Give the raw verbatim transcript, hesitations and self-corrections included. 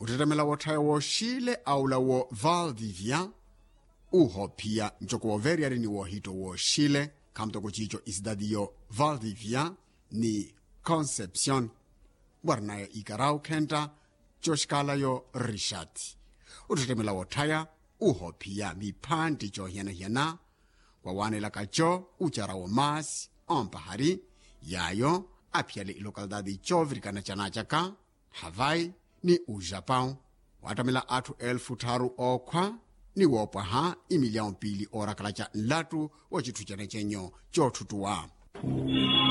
utetemela wothaya woxile aula wo Valdivia uho pia njoko woveriari ni wohito woxile kamto kuchicho isidadi yo Valdivia ni Concepcion warnayo ikarau kenta joshkala yo Richard utetemela wothaya uho pia miphanti jo hiana hiana wawanela kacho uchara wo mas ompahari yayo apyale ilokalidadi chovirikana chanachaka Hawaii ni ujapão watamela atu elfu taru okwa ni wopwaha imilhão pili orakala cha nlatu wa chitu chane chenyo chotutuwa.